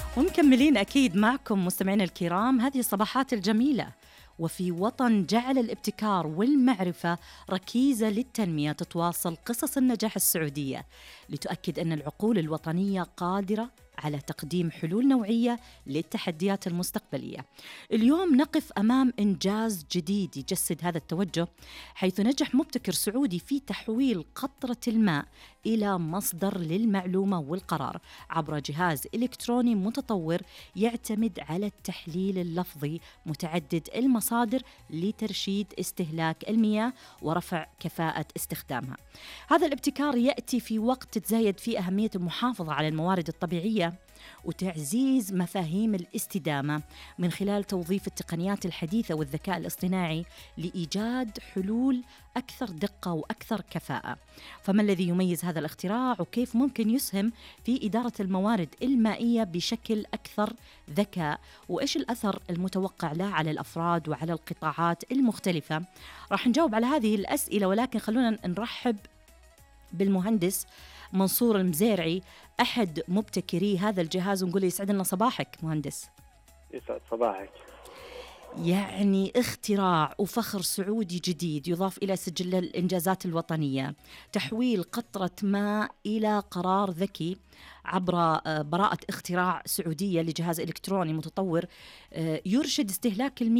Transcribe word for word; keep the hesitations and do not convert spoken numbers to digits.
ومكملين أكيد معكم مستمعين الكرام هذه الصباحات الجميلة. وفي وطن جعل الابتكار والمعرفة ركيزة للتنمية، تتواصل قصص النجاح السعودية لتؤكد أن العقول الوطنية قادرة على تقديم حلول نوعية للتحديات المستقبلية. اليوم نقف أمام إنجاز جديد يجسد هذا التوجه، حيث نجح مبتكر سعودي في تحويل قطرة الماء إلى مصدر للمعلومة والقرار عبر جهاز إلكتروني متطور يعتمد على التحليل اللفظي متعدد المصادر لترشيد استهلاك المياه ورفع كفاءة استخدامها. هذا الابتكار يأتي في وقت تتزايد فيه أهمية المحافظة على الموارد الطبيعية وتعزيز مفاهيم الاستدامة من خلال توظيف التقنيات الحديثة والذكاء الاصطناعي لإيجاد حلول أكثر دقة وأكثر كفاءة. فما الذي يميز هذا الاختراع وكيف ممكن يسهم في إدارة الموارد المائية بشكل أكثر ذكاء، وإيش الأثر المتوقع له على الأفراد وعلى القطاعات المختلفة؟ راح نجاوب على هذه الأسئلة، ولكن خلونا نرحب بالمهندس منصور المزيرعي أحد مبتكري هذا الجهاز، ونقول يسعد لنا صباحك مهندس. يسعد صباحك. يعني اختراع وفخر سعودي جديد يضاف إلى سجل الإنجازات الوطنية، تحويل قطرة ماء إلى قرار ذكي عبر براءة اختراع سعودية لجهاز إلكتروني متطور يرشد استهلاك المياه